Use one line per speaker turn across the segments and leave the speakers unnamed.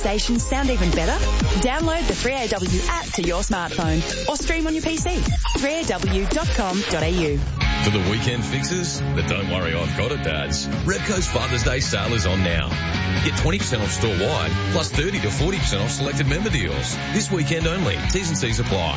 stations sound even better? Download the 3AW app to your smartphone or stream on your PC. 3aw.com.au.
For the weekend fixes, but don't worry, I've got it, dads. Repco's Father's Day sale is on now. Get 20% off store-wide, plus 30 to 40% off selected member deals. This weekend only. T's and C's apply.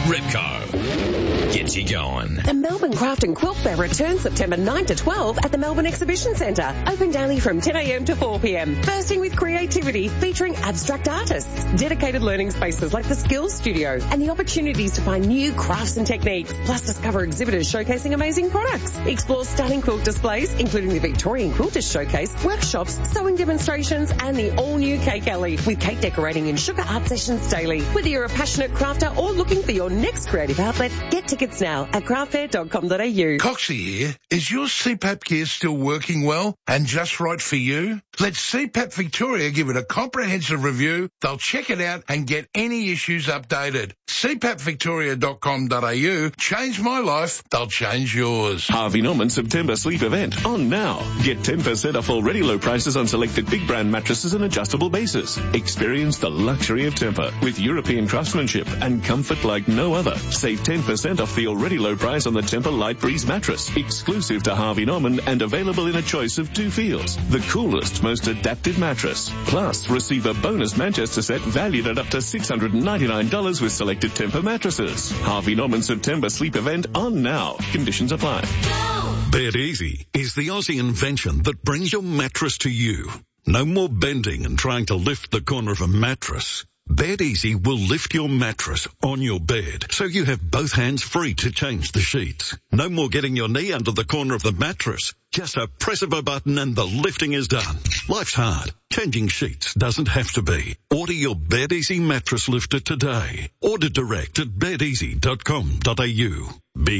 Repco. Gets you going.
The Melbourne Craft and Quilt Fair returns September 9 to 12 at the Melbourne Exhibition Centre. Open daily from 10 a.m. to 4 p.m. Bursting with creativity, featuring abstract artists, dedicated learning spaces like the Skills Studio, and the opportunities to find new crafts and techniques, plus discover exhibitors showcasing amazing products. Explore stunning quilt displays, including the Victorian Quilters Showcase, workshops, sewing demonstrations, and the all-new Cake Alley, with cake decorating and sugar art sessions daily. Whether you're a passionate crafter or looking for your next creative outlet, get tickets now at craftfair.com.au.
Coxie here. Is your CPAP gear still working well and just right for you? Let CPAP Victoria give it a comprehensive review. They'll check it out and get any issues updated. CPAPvictoria.com.au. Change my life. They'll change yours.
Harvey Norman September sleep event on now. Get 10% off already low prices on selected big brand mattresses and adjustable bases. Experience the luxury of Tempur with European craftsmanship and comfort like no other. Save 10% off the already low price on the Tempur Light Breeze mattress, exclusive to Harvey Norman and available in a choice of 2 feels. The coolest, most adapted mattress. Plus, receive a bonus Manchester set valued at up to $699 with selected Tempur mattresses. Harvey Norman September sleep event on now. Conditions apply.
Bed Easy is the Aussie invention that brings your mattress to you. No more bending and trying to lift the corner of a mattress. Bed Easy will lift your mattress on your bed so you have both hands free to change the sheets. No more getting your knee under the corner of the mattress. Just a press of a button and the lifting is done. Life's hard. Changing sheets doesn't have to be. Order your Bed Easy mattress lifter today. Order direct at bedeasy.com.au.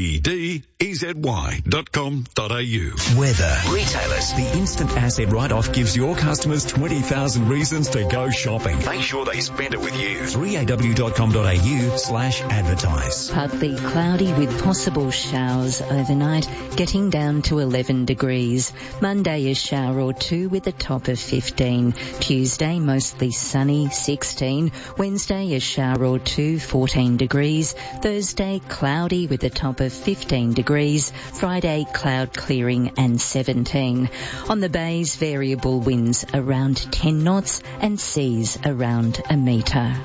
BDEZY.com.au.
Weather. Retailers. The instant asset write-off gives your customers 20,000 reasons to go shopping.
Make sure they spend it with you.
3aw.com.au/advertise.
Partly cloudy with possible showers overnight, getting down to 11 degrees. Monday a shower or two with a top of 15. Tuesday mostly sunny, 16. Wednesday a shower or two, 14 degrees. Thursday cloudy with a top of 15 degrees. Friday cloud clearing and 17. On the bays, variable winds around 10 knots and seas around a metre.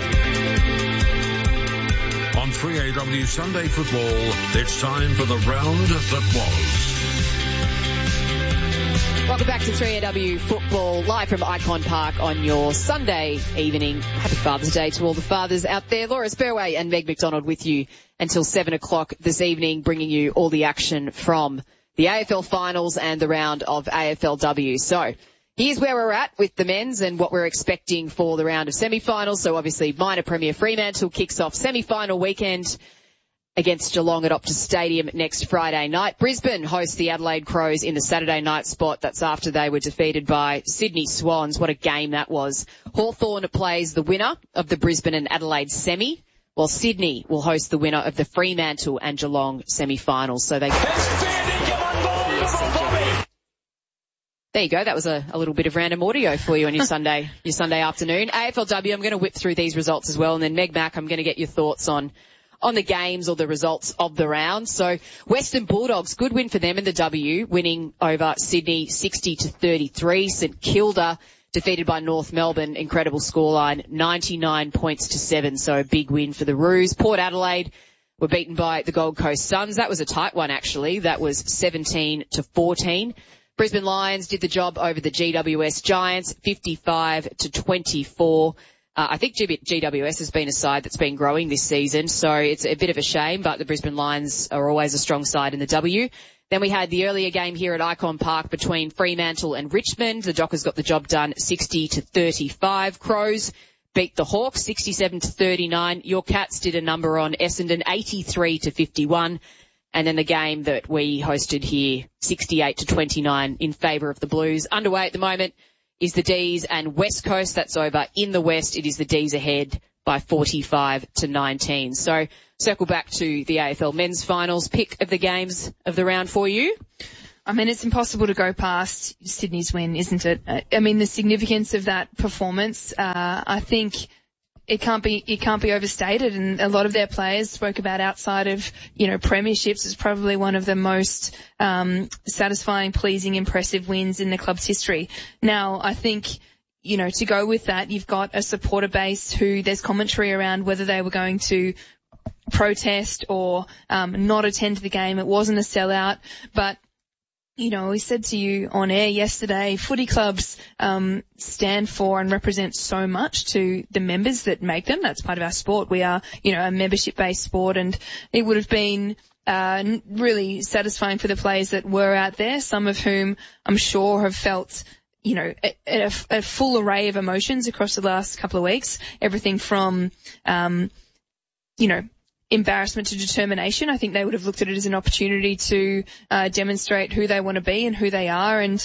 On 3AW Sunday Football, it's time for the round that was.
Welcome back to 3AW Football, live from Icon Park on your Sunday evening. Happy Father's Day to all the fathers out there. Laura Sperway and Meg McDonald with you until 7 o'clock this evening, bringing you all the action from the AFL finals and the round of AFLW. So here's where we're at with the men's and what we're expecting for the round of semi-finals. So obviously minor Premier Fremantle kicks off semi-final weekend against Geelong at Optus Stadium next Friday night. Brisbane hosts the Adelaide Crows in the Saturday night spot. That's after they were defeated by Sydney Swans. What a game that was. Hawthorn plays the winner of the Brisbane and Adelaide semi, while Sydney will host the winner of the Fremantle and Geelong semi-finals. So they... There you go. That was a little bit of random audio for you on your Sunday afternoon. AFLW, I'm going to whip through these results as well. And then Meg Mac, I'm going to get your thoughts on the games or the results of the round. So Western Bulldogs, good win for them in the W, winning over Sydney 60-33. St Kilda defeated by North Melbourne, incredible scoreline, 99 points to 7. So a big win for the Roos. Port Adelaide were beaten by the Gold Coast Suns. That was a tight one actually. That was 17-14. Brisbane Lions did the job over the GWS Giants, 55-24. I think GWS has been a side that's been growing this season, so it's a bit of a shame, but the Brisbane Lions are always a strong side in the W. Then we had the earlier game here at Icon Park between Fremantle and Richmond. The Dockers got the job done 60-35. Crows beat the Hawks 67-39. Your Cats did a number on Essendon 83-51. And then the game that we hosted here, 68-29 in favour of the Blues. Underway at the moment is the D's and West Coast. That's over in the West. It is the D's ahead by 45-19. So circle back to the AFL men's finals. Pick of the games of the round for you.
I mean, it's impossible to go past Sydney's win, isn't it? I mean, the significance of that performance, I think it can't be overstated. And a lot of their players spoke about outside of, premierships, is probably one of the most, satisfying, pleasing, impressive wins in the club's history. Now, I think, to go with that, you've got a supporter base who there's commentary around whether they were going to protest or, not attend the game. It wasn't a sellout, but we said to you on air yesterday, footy clubs stand for and represent so much to the members that make them. That's part of our sport. We are, a membership-based sport, and it would have been really satisfying for the players that were out there, some of whom I'm sure have felt a full array of emotions across the last couple of weeks. Everything from, embarrassment to determination. I think they would have looked at it as an opportunity to demonstrate who they want to be and who they are, and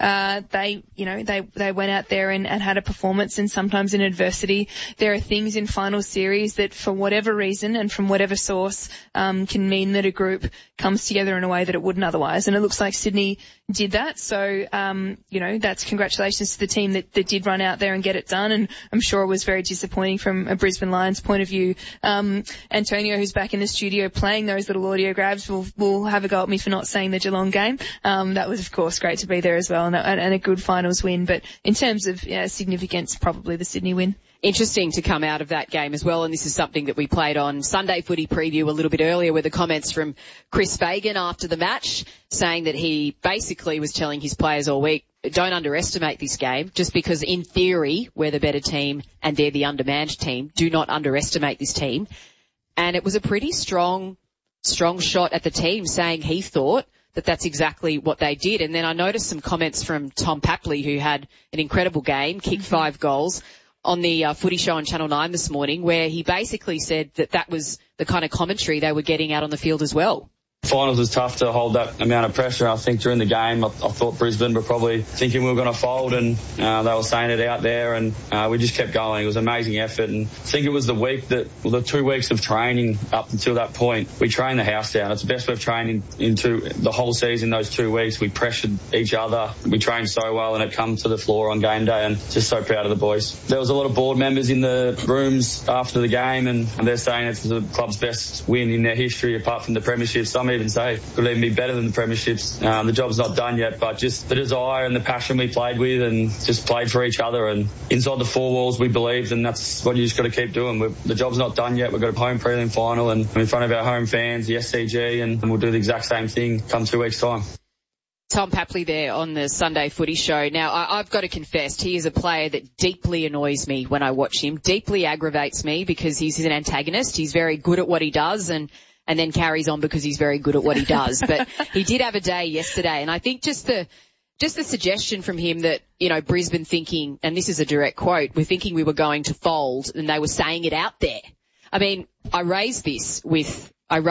they went out there and had a performance. And sometimes in adversity, there are things in final series that, for whatever reason and from whatever source, can mean that a group comes together in a way that it wouldn't otherwise. And it looks like Sydney did that. So, that's congratulations to the team that did run out there and get it done. And I'm sure it was very disappointing from a Brisbane Lions point of view. Antonio, who's back in the studio playing those little audio grabs, will have a go at me for not saying the Geelong game. That was, of course, great to be there as well, and a good finals win. But in terms of significance, probably the Sydney win.
Interesting to come out of that game as well, and this is something that we played on Sunday Footy Preview a little bit earlier, with the comments from Chris Fagan after the match, saying that he basically was telling his players all week, don't underestimate this game, just because in theory we're the better team and they're the undermanned team. Do not underestimate this team. And it was a pretty strong shot at the team, saying he thought that that's exactly what they did. And then I noticed some comments from Tom Papley, who had an incredible game, kicked 5 goals, on the footy show on Channel 9 this morning, where he basically said that that was the kind of commentary they were getting out on the field as well.
Finals was tough to hold that amount of pressure. I think during the game, I thought Brisbane were probably thinking we were going to fold, and they were saying it out there, and we just kept going. It was an amazing effort, and I think it was the 2 weeks of training up until that point. We trained the house down. It's the best we've trained into the whole season. Those 2 weeks, we pressured each other. We trained so well, and it come to the floor on game day, and just so proud of the boys. There was a lot of board members in the rooms after the game, and they're saying it's the club's best win in their history, apart from the premiership. Some even say could even be better than the premierships. The job's not done yet, but just the desire and the passion we played with, and just played for each other, and inside the 4 walls we believed, and that's what you just got to keep doing. The job's not done yet. We've got a home prelim final, and in front of our home fans, the SCG, and we'll do the exact same thing come 2 weeks' time.
Tom Papley there on the Sunday Footy Show. Now, I've got to confess, he is a player that deeply annoys me when I watch him, deeply aggravates me, because he's an antagonist. He's very good at what he does, and then carries on because he's very good at what he does. But he did have a day yesterday, and I think just the suggestion from him that, Brisbane thinking, and this is a direct quote, we're thinking we were going to fold, and they were saying it out there. I mean, I raised this with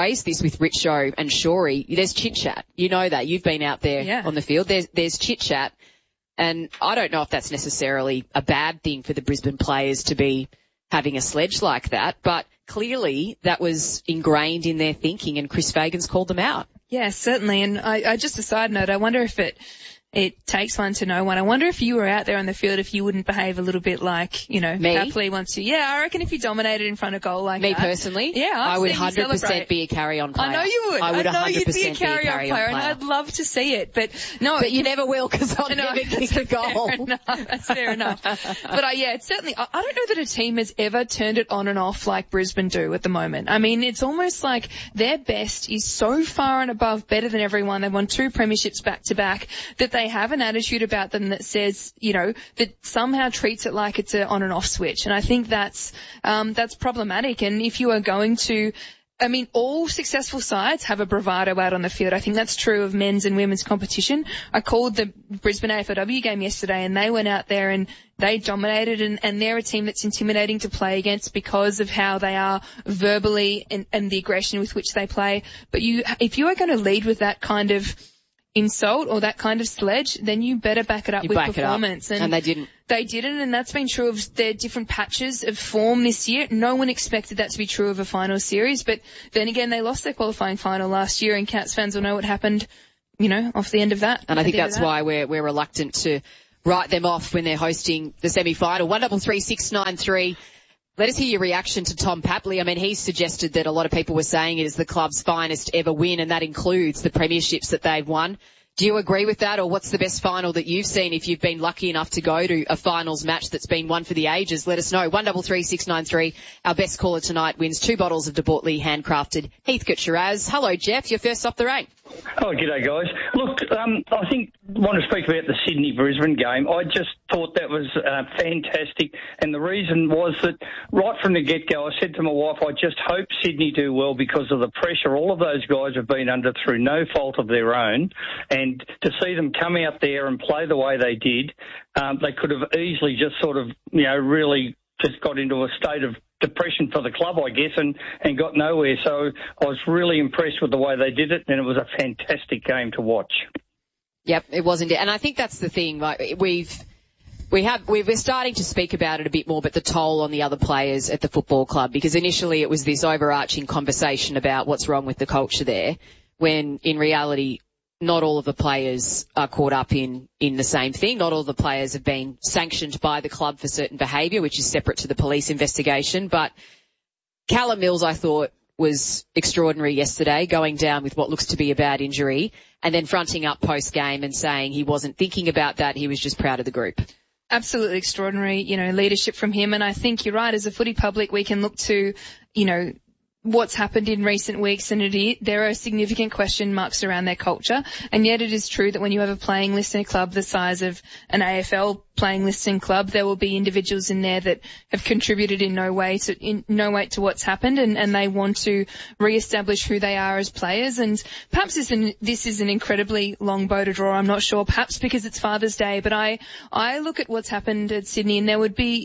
Richo and Shorey. There's chit-chat. You know that. You've been out there on the field. There's chit-chat, and I don't know if that's necessarily a bad thing for the Brisbane players to be having a sledge like that, but clearly that was ingrained in their thinking, and Chris Fagan's called them out.
Yeah, certainly. And I just a side note, I wonder if it takes one to know one. I wonder if you were out there on the field, if you wouldn't behave a little bit like, Papley wants to. Yeah, I reckon if you dominated in front of goal like
Me
that.
Me personally?
Yeah,
I would 100% be a carry-on player.
I know you would.
I would 100%
you'd be a carry-on player, and I'd love to see it. But no.
But you never will, because I'll never kick a goal.
That's fair enough. But it's certainly, I don't know that a team has ever turned it on and off like Brisbane do at the moment. I mean, it's almost like their best is so far and above better than everyone. They've won 2 premierships back to back, that they have an attitude about them that says, that somehow treats it like it's an on and off switch. And I think that's problematic. And if you are going to, all successful sides have a bravado out on the field. I think that's true of men's and women's competition. I called the Brisbane AFLW game yesterday, and they went out there and they dominated, and they're a team that's intimidating to play against because of how they are verbally and the aggression with which they play. But if you are going to lead with that kind of insult or that kind of sledge, then you better back it up with performance.
And they didn't.
They didn't, and that's been true of their different patches of form this year. No one expected that to be true of a final series, but then again, they lost their qualifying final last year, and Cats fans will know what happened off the end of that.
And I think that's why we're reluctant to write them off when they're hosting the semi-final. 133693. Let us hear your reaction to Tom Papley. I mean, he's suggested that a lot of people were saying it is the club's finest ever win, and that includes the premierships that they've won. Do you agree with that, or what's the best final that you've seen if you've been lucky enough to go to a finals match that's been one for the ages? Let us know. 133693. Our best caller tonight wins 2 bottles of De Bortley handcrafted Heathcote Shiraz. Hello, Jeff. You're first off the rank.
Oh, g'day, guys. Look, I want to speak about the Sydney-Brisbane game. I just thought that was fantastic, and the reason was that right from the get-go, I said to my wife, I just hope Sydney do well because of the pressure all of those guys have been under through no fault of their own, and to see them come out there and play the way they did, they could have easily just sort of, really just got into a state of depression for the club, I guess, and got nowhere. So I was really impressed with the way they did it, and it was a fantastic game to watch.
Yep, it was indeed. And I think that's the thing. Like, we're starting to speak about it a bit more, but the toll on the other players at the football club, because initially it was this overarching conversation about what's wrong with the culture there, when in reality not all of the players are caught up in the same thing. Not all of the players have been sanctioned by the club for certain behaviour, which is separate to the police investigation. But Callum Mills, I thought, was extraordinary yesterday, going down with what looks to be a bad injury and then fronting up post-game and saying he wasn't thinking about that, he was just proud of the group.
Absolutely extraordinary, leadership from him. And I think you're right, as a footy public, we can look to, what's happened in recent weeks, and there are significant question marks around their culture. And yet it is true that when you have a playing list in a club the size of an AFL playing list in club, there will be individuals in there that have contributed in no way to what's happened, and they want to re-establish who they are as players. And perhaps this is an incredibly long bow to draw. I'm not sure, perhaps because it's Father's Day, but I look at what's happened at Sydney, and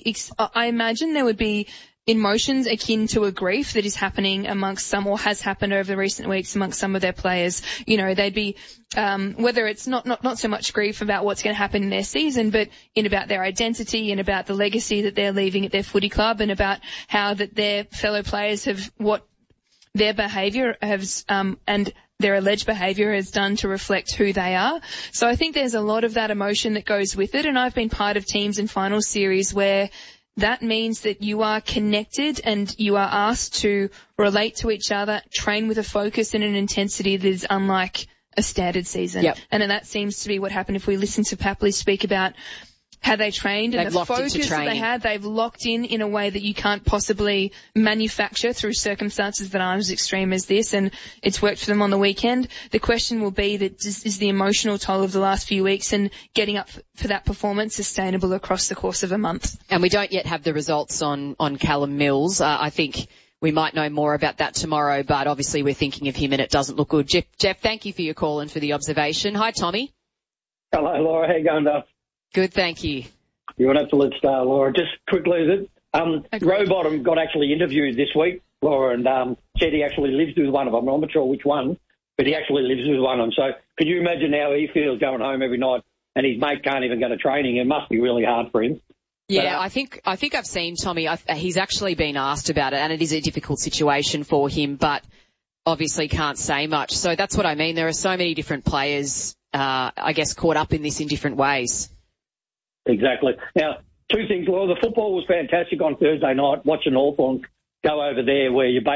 I imagine there would be emotions akin to a grief that is happening amongst some, or has happened over the recent weeks amongst some of their players. They'd be, whether it's not so much grief about what's going to happen in their season, but in about their identity and about the legacy that they're leaving at their footy club, and about how that their fellow players what their behaviour has, and their alleged behaviour has done to reflect who they are. So I think there's a lot of that emotion that goes with it, and I've been part of teams in final series where that means that you are connected and you are asked to relate to each other, train with a focus and an intensity that is unlike a standard season.
Yep.
And then that seems to be what happened. If we listen to Papley speak about how they trained and the focus that they had, they've locked in a way that you can't possibly manufacture through circumstances that aren't as extreme as this, and it's worked for them on the weekend. The question will be that is the emotional toll of the last few weeks and getting up for that performance sustainable across the course of a month. And
we don't yet have the results on Callum Mills. I think we might know more about that tomorrow, but obviously we're thinking of him and it doesn't look good. Jeff, thank you for your call and for the observation. Hi, Tommy.
Hello, Laura. How you going, Duff?
Good, thank you.
You're an absolute star, Laura. Just quickly, Rowbottom got actually interviewed this week, Laura, and said he actually lives with one of them. I'm not sure which one, but he actually lives with one of them. So could you imagine how he feels going home every night and his mate can't even go to training? It must be really hard for him.
Yeah, but, I think I've seen Tommy. He's actually been asked about it, and it is a difficult situation for him, but obviously can't say much. So that's what I mean. There are so many different players, I guess, caught up in this in different ways.
Exactly. Now, two things, Laura. The football was fantastic on Thursday night, watching Hawthorn go over there where they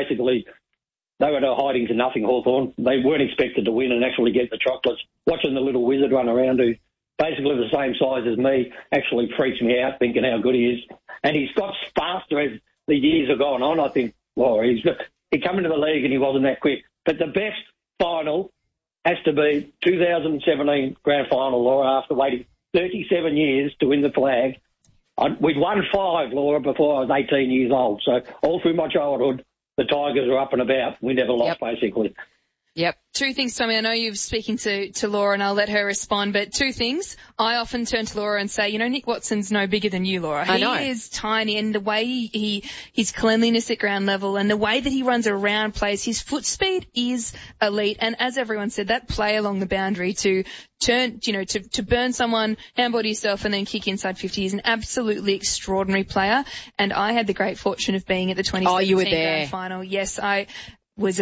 were hiding to nothing, Hawthorn. They weren't expected to win and actually get the chocolates. Watching the little wizard run around who basically the same size as me actually freaks me out thinking how good he is. And he's got faster as the years have gone on, I think. Laura, he come into the league and he wasn't that quick. But the best final has to be 2017 grand final, Laura, after waiting 37 years to win the flag. We'd won 5, Laura, before I was 18 years old. So all through my childhood, the Tigers were up and about. We never lost, basically.
Yep. Two things, Tommy. I know you're speaking to Laura and I'll let her respond, but two things. I often turn to Laura and say, Nick Watson's no bigger than you, Laura.
I know.
He is tiny, and the way his cleanliness at ground level and the way that he runs around plays, his foot speed is elite. And as everyone said, that play along the boundary to turn, to burn someone, handball to yourself and then kick inside 50 is an absolutely extraordinary player. And I had the great fortune of being at the 2017 grand final. Yes, I was a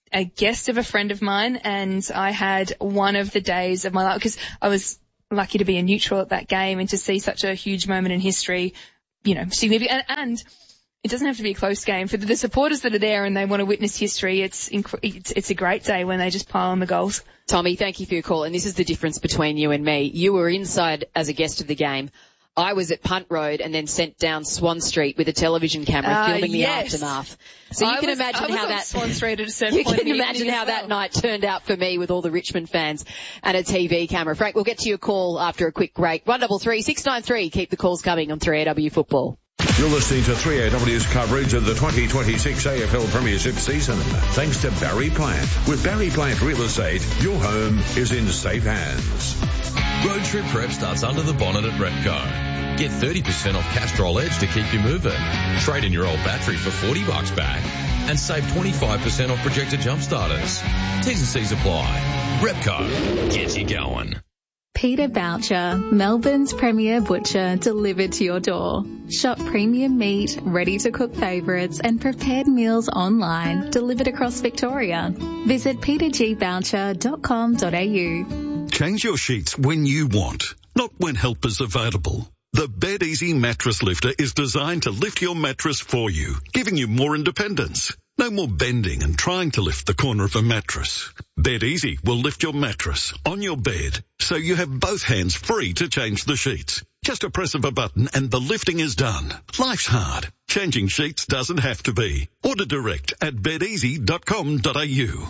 a guest of a friend of mine, and I had one of the days of my life because I was lucky to be a neutral at that game and to see such a huge moment in history, significant. And it doesn't have to be a close game. For the supporters that are there and they want to witness history, it's a great day when they just pile on the goals.
Tommy, thank you for your call. And this is the difference between you and me. You were inside as a guest of the game. I was at Punt Road and then sent down Swan Street with a television camera filming the aftermath. So you can imagine how that
Swan Street at a certain point.
You can imagine how that night turned out for me with all the Richmond fans and a TV camera. Frank, we'll get to your call after a quick break. 133 693. Keep the calls coming on 3AW Football.
You're listening to 3AW's coverage of the 2026 AFL Premiership season. Thanks to Barry Plant. With Barry Plant Real Estate, your home is in safe hands.
Road trip prep starts under the bonnet at Repco. Get 30% off Castrol Edge to keep you moving. Trade in your old battery for $40 back and save 25% off projector jump starters. T's and C's apply. Repco gets you going.
Peter Boucher, Melbourne's premier butcher, delivered to your door. Shop premium meat, ready-to-cook favourites and prepared meals online, delivered across Victoria. Visit petergboucher.com.au.
Change your sheets when you want, not when help is available. The Bed Easy mattress lifter is designed to lift your mattress for you, giving you more independence. No more bending and trying to lift the corner of a mattress. Bed Easy will lift your mattress on your bed, so you have both hands free to change the sheets. Just a press of a button and the lifting is done. Life's hard. Changing sheets doesn't have to be. Order direct at bedeasy.com.au.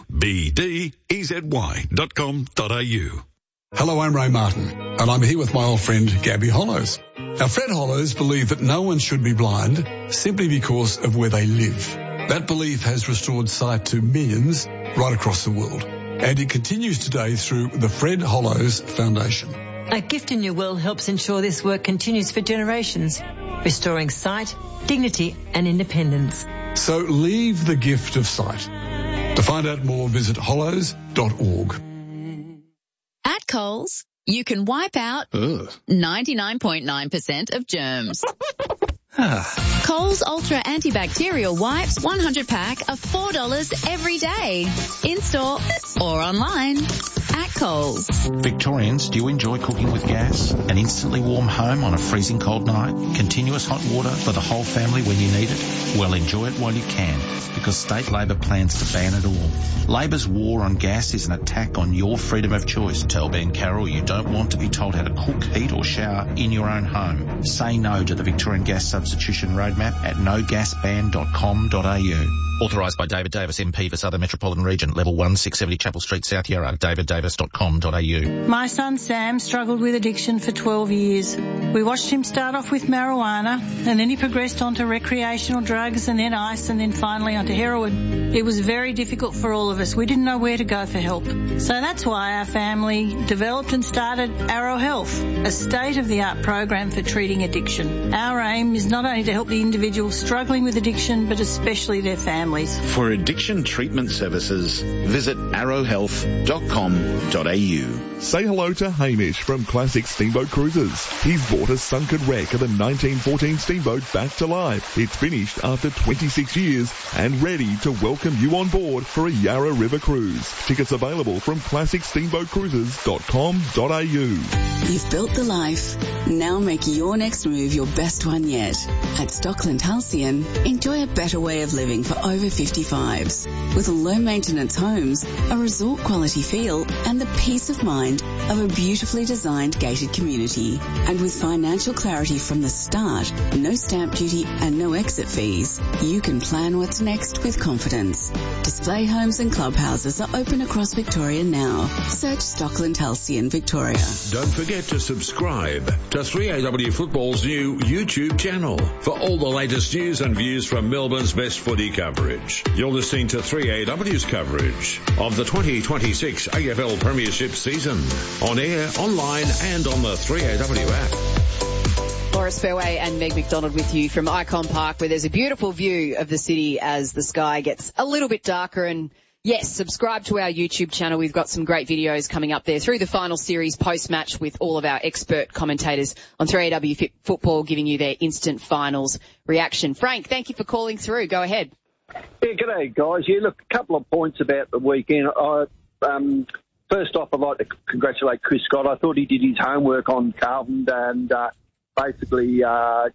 BDEZY.com.au.
Hello, I'm Ray Martin, and I'm here with my old friend Gabby Hollows. Now, Fred Hollows believed that no one should be blind simply because of where they live. That belief has restored sight to millions right across the world, and it continues today through the Fred Hollows Foundation.
A Gift in Your Will helps ensure this work continues for generations, restoring sight, dignity and independence.
So leave the gift of sight. To find out more, visit hollows.org.
At Coles, you can wipe out 99.9% of germs. Coles Ultra Antibacterial Wipes 100 pack are $4 every day. In-store or online at Coles.
Victorians, do you enjoy cooking with gas? An instantly warm home on a freezing cold night? Continuous hot water for the whole family when you need it? Well, enjoy it while you can, because State Labor plans to ban it all. Labor's war on gas is an attack on your freedom of choice. Tell Ben Carroll you don't want to be told how to cook, heat or shower in your own home. Say no to the Victorian Gas Substitution Roadmap at nogasban.com.au.
Authorised by David Davis, MP for Southern Metropolitan Region, Level 1, 670 Chapel Street, South Yarra, daviddavis.com.au.
My son Sam struggled with addiction for 12 years. We watched him start off with marijuana, and then he progressed onto recreational drugs, and then ice, and then finally onto heroin. It was very difficult for all of us. We didn't know where to go for help. So that's why our family developed and started Arrow Health, a state-of-the-art program for treating addiction. Our aim is not only to help the individual struggling with addiction, but especially their families.
For addiction treatment services, visit arrowhealth.com.au.
Say hello to Hamish from Classic Steamboat Cruises. He's brought a sunken wreck of a 1914 steamboat back to life. It's finished after 26 years and ready to welcome you on board for a Yarra River cruise. Tickets available from classicsteamboatcruises.com.au.
You've built the life. Now make your next move your best one yet. At Stockland Halcyon, enjoy a better way of living for over 55s. With low-maintenance homes, a resort-quality feel, and the peace of mind of a beautifully designed gated community. And with financial clarity from the start, no stamp duty and no exit fees, you can plan what's next with confidence. Display homes and clubhouses are open across Victoria now. Search Stockland Halcyon Victoria.
Don't forget to subscribe to 3AW Football's new YouTube channel for all the latest news and views from Melbourne's best footy coverage. You're listening to 3AW's coverage of the 2026 AFL Premiership season. On air, online and on the 3AW app.
Loris Fairway and Meg McDonald with you from Icon Park, where there's a beautiful view of the city as the sky gets a little bit darker. And yes, subscribe to our YouTube channel. We've got some great videos coming up there through the final series post-match with all of our expert commentators on 3AW Football giving you their instant finals reaction. Frank, thank you for calling through. Go ahead.
Yeah, g'day, guys. Yeah, look, a couple of points about the weekend. First off, I'd like to congratulate Chris Scott. I thought he did his homework on Carlton, and basically he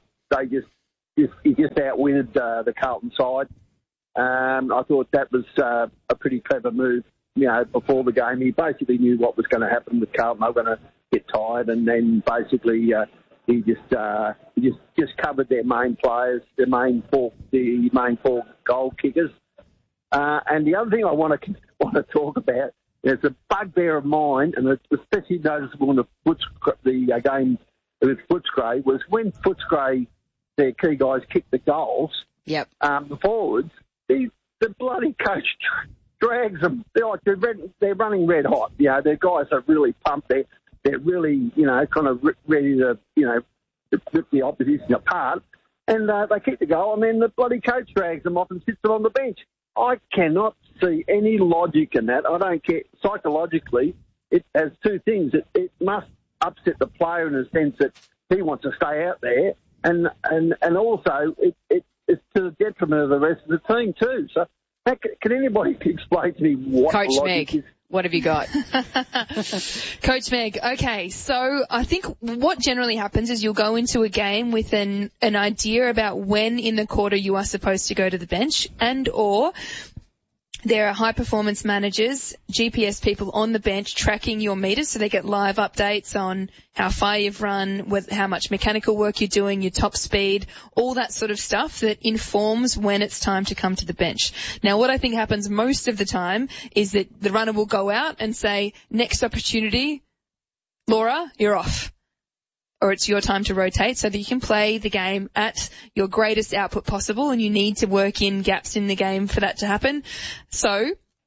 just outwined the Carlton side. I thought that was a pretty clever move. You know, before the game, he basically knew what was going to happen with Carlton. They were going to get tired, and then basically he just covered their main players, the main four goal kickers. And the other thing I want to talk about is a bugbear of mine, and it's especially noticeable in the game with Footscray, was when Footscray, their key guys, kicked the goals.
Yep.
The forwards, the bloody coach drags them. They're running red hot. You know, their guys are really pumped. They're really, you know, kind of ready to, you know, rip the opposition apart. And they kick the goal, and then the bloody coach drags them off and sits them on the bench. I cannot see any logic in that. I don't care. Psychologically, it has two things. It must upset the player in the sense that he wants to stay out there, and also it's to the detriment of the rest of the team too. So, can anybody explain to me what
Coach
logic
Meg,
is?
what have you got?
Coach Meg, okay, so I think what generally happens is you'll go into a game with an idea about when in the quarter you are supposed to go to the bench, and or there are high-performance managers, GPS people on the bench tracking your meters, so they get live updates on how far you've run, how much mechanical work you're doing, your top speed, all that sort of stuff that informs when it's time to come to the bench. Now, what I think happens most of the time is that the runner will go out and say, next opportunity, Laura, you're off. Or it's your time to rotate so that you can play the game at your greatest output possible, and you need to work in gaps in the game for that to happen. So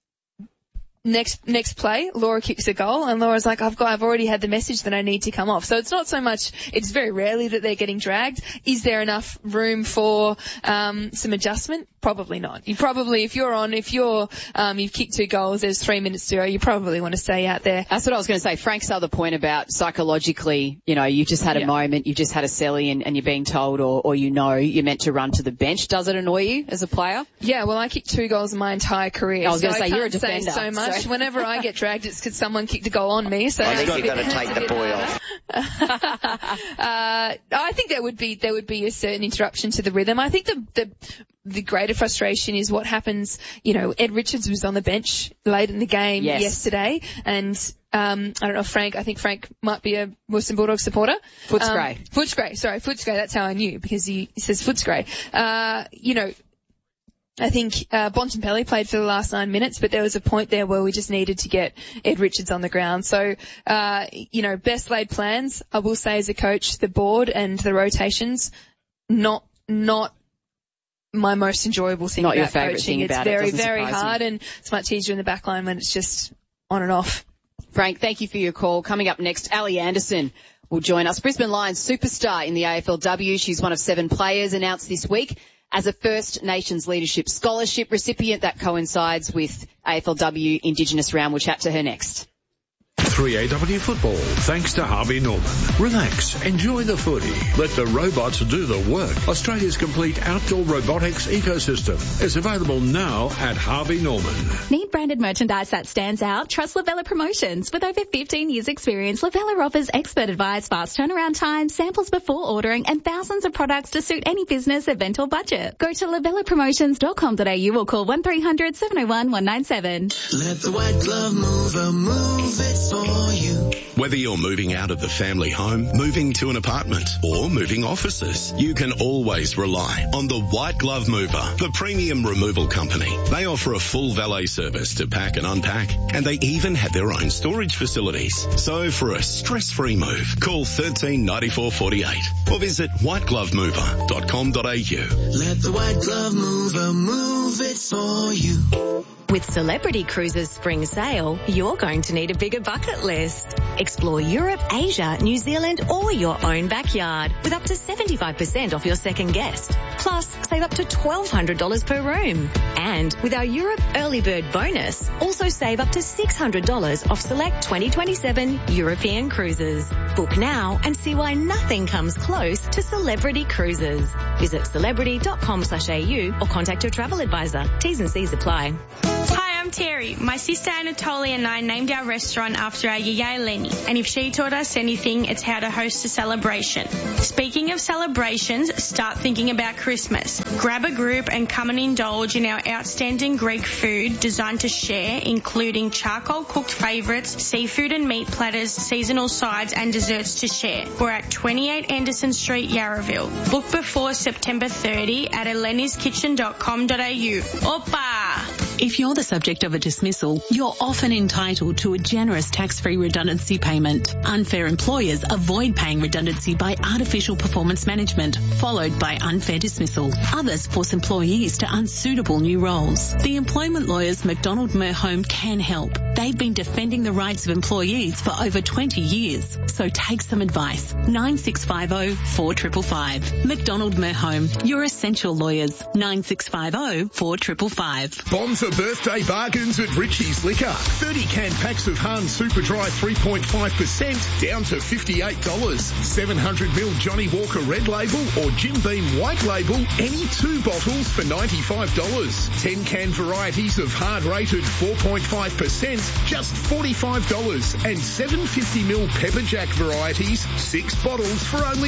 next play, Laura kicks a goal, and Laura's like, I've already had the message that I need to come off. So it's not so much, it's very rarely that they're getting dragged. Is there enough room for some adjustment? Probably not. You've kicked 2 goals, there's 3 minutes to go, you probably want to stay out there.
That's what I was going to say. Frank's other point about psychologically, you know, you've just had a moment, you've just had a celly, and you're being told or you know you're meant to run to the bench. Does it annoy you as a player?
Yeah, well, I kicked 2 goals in my entire career.
I was going to say, you're a
defender. I can't say so much. So. Whenever I get dragged, it's because someone kicked a goal on me. So
I've got to take the boy off.
I think there would be a certain interruption to the rhythm. I think the greater frustration is what happens. You know, Ed Richards was on the bench late in the game yesterday, and I don't know, Frank. I think Frank might be a Wilson Bulldogs supporter.
Footscray.
Footscray. That's how I knew, because he says Footscray. You know, I think Bontempelli played for the last 9 minutes, but there was a point there where we just needed to get Ed Richards on the ground. So, you know, best laid plans, I will say as a coach, the board and the rotations, not my most enjoyable thing
not
about
your favourite
coaching.
Thing about
it's very,
it.
very hard, and it's much easier in the back line when it's just on and off.
Frank, thank you for your call. Coming up next, Ali Anderson will join us. Brisbane Lions superstar in the AFLW. She's one of 7 players announced this week as a First Nations Leadership Scholarship recipient. That coincides with AFLW Indigenous Round. We'll chat to her next.
3AW Football, thanks to Harvey Norman. Relax, enjoy the footy. Let the robots do the work. Australia's complete outdoor robotics ecosystem is available now at Harvey Norman.
Need branded merchandise that stands out? Trust Lavella Promotions. With over 15 years experience, Lavella offers expert advice, fast turnaround time, samples before ordering, and thousands of products to suit any business, event or budget. Go to lavellapromotions.com.au or call 1300 701 197.
Let the white glove mover move it for you.
Whether you're moving out of the family home, moving to an apartment, or moving offices, you can always rely on the White Glove Mover, the premium removal company. They offer a full valet service to pack and unpack, and they even have their own storage facilities. So for a stress-free move, call 13 94 48 or visit whiteglovemover.com.au.
Let the White Glove Mover move it for you.
With Celebrity Cruises Spring Sale, you're going to need a bigger bucket list.
Explore Europe, Asia, New Zealand or your own backyard with up to 75% off your second guest. Plus, save up to $1,200 per room. And with our Europe Early Bird bonus, also save up to $600 off select 2027 European cruises. Book now and see why nothing comes close to Celebrity Cruises. Visit celebrity.com/au or contact your travel advisor. T's and C's apply.
Hi, I'm Terry. My sister Anatolia and I named our restaurant after our yaya Lenny, and if she taught us anything, it's how to host a celebration. Speaking of celebrations, start thinking about Christmas. Grab a group and come and indulge in our outstanding Greek food designed to share, including charcoal cooked favourites, seafood and meat platters, seasonal sides and desserts to share. We're at 28 Anderson Street, Yarraville. Book before September 30 at eleniskitchen.com.au. Opa!
If you're the subject of a dismissal, you're often entitled to a generous tax-free redundancy payment. Unfair employers avoid paying redundancy by artificial performance management, followed by unfair dismissal. Others force employees to unsuitable new roles. The employment lawyers McDonald Merhome can help. They've been defending the rights of employees for over 20 years. So take some advice. 9650 4555. McDonald Merhome, your essential lawyers. 9650 4555.
Bomb for birthday bargains at Richie's Liquor. 30 can packs of Hahn Super Dry 3.5% down to $58. 700ml Johnny Walker Red Label or Jim Beam White Label, any 2 bottles for $95. 10 can varieties of hard rated 4.5%, just $45. And 750ml Pepper Jack varieties, 6 bottles for only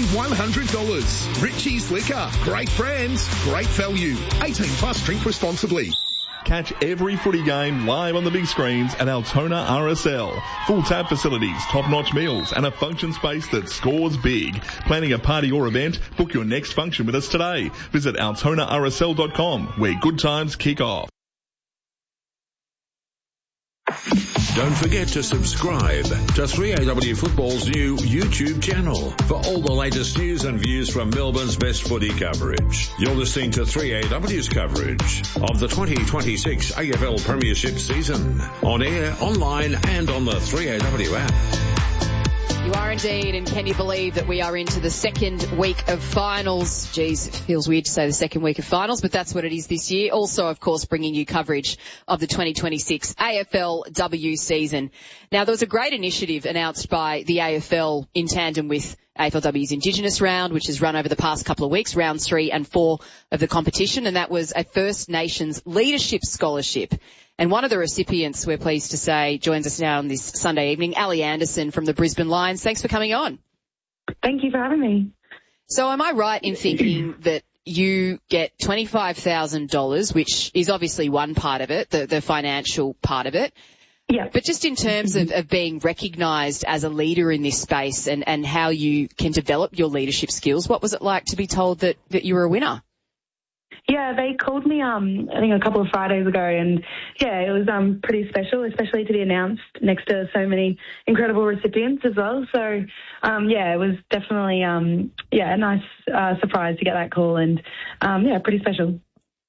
$100. Richie's Liquor. Great brands, great value. 18 plus, drink responsibly.
Catch every footy game live on the big screens at Altona RSL. Full tab facilities, top-notch meals, and a function space that scores big. Planning a party or event? Book your next function with us today. Visit altonarsl.com, where good times kick off.
Don't forget to subscribe to 3AW Football's new YouTube channel for all the latest news and views from Melbourne's best footy coverage. You're listening to 3AW's coverage of the 2026 AFL Premiership season. On air, online and on the 3AW app.
You are indeed, and can you believe that we are into the second week of finals? Geez, it feels weird to say the second week of finals, but that's what it is this year. Also, of course, bringing you coverage of the 2026 AFLW season. Now, there was a great initiative announced by the AFL in tandem with AFLW's Indigenous round, which has run over the past couple of weeks, rounds 3 and 4 of the competition, and that was a First Nations Leadership Scholarship. And one of the recipients, we're pleased to say, joins us now on this Sunday evening, Ali Anderson from the Brisbane Lions. Thanks for coming on.
Thank you for having me.
So am I right in thinking that you get $25,000, which is obviously one part of it, the financial part of it?
Yeah.
But just in terms of being recognised as a leader in this space and how you can develop your leadership skills, what was it like to be told that you were a winner?
Yeah, they called me, I think a couple of Fridays ago, and yeah, it was pretty special, especially to be announced next to so many incredible recipients as well. So, yeah, it was definitely, a nice surprise to get that call, and pretty special.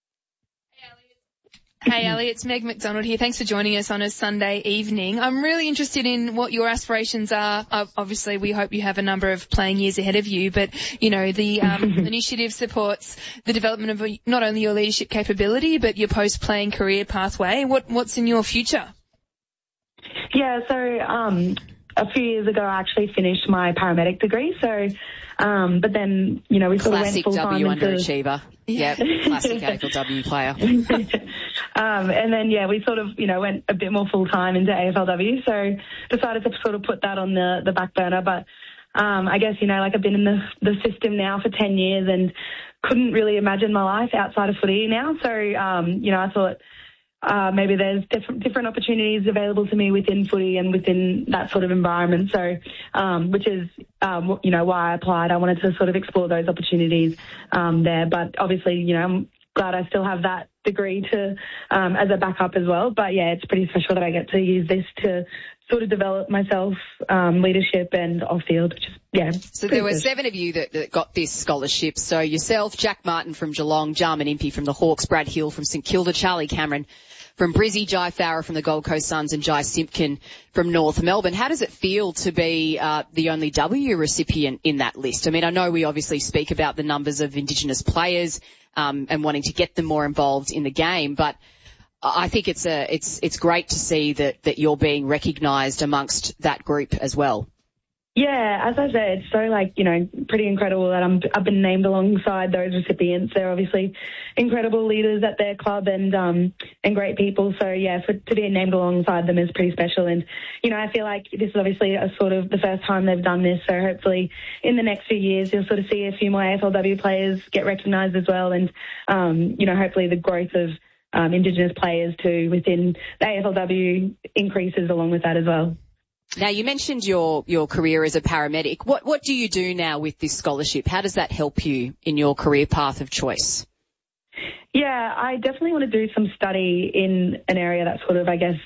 Hey, Ali, it's Meg McDonald here. Thanks for joining us on a Sunday evening. I'm really interested in what your aspirations are. Obviously, we hope you have a number of playing years ahead of you, but, you know, the initiative supports the development of not only your leadership capability, but your post-playing career pathway. What's in your future?
Yeah, so a few years ago, I actually finished my paramedic degree, so... but then, you know, we sort of went full-time
Classic W underachiever. Yep, classic AFLW player.
And then, yeah, we sort of, you know, went a bit more full-time into AFLW, so decided to sort of put that on the back burner. But I guess, you know, like I've been in the system now for 10 years and couldn't really imagine my life outside of footy now. So, you know, I thought maybe there's different opportunities available to me within footy and within that sort of environment. So, which is, you know, why I applied. I wanted to sort of explore those opportunities there. But obviously, you know, I'm glad I still have that degree to as a backup as well. But yeah, it's pretty special that I get to use this to sort of develop myself, leadership and off field, which is, yeah.
So there were 7 of you that got this scholarship. So yourself, Jack Martin from Geelong, Jarman Impey from the Hawks, Brad Hill from St Kilda, Charlie Cameron from Brizzy, Jai Farah from the Gold Coast Suns and Jai Simpkin from North Melbourne. How does it feel to be the only W recipient in that list? I mean, I know we obviously speak about the numbers of Indigenous players and wanting to get them more involved in the game, but I think it's great to see that you're being recognised amongst that group as well.
Yeah, as I said, it's so pretty incredible that I've been named alongside those recipients. They're obviously incredible leaders at their club and great people. So yeah, to be named alongside them is pretty special. And, I feel like this is obviously a sort of the first time they've done this. So hopefully in the next few years, you'll sort of see a few more AFLW players get recognised as well. And, hopefully the growth of Indigenous players too within the AFLW increases along with that as well.
Now, you mentioned your career as a paramedic. What do you do now with this scholarship? How does that help you in your career path of choice?
Yeah, I definitely want to do some study in an area that sort of, I guess,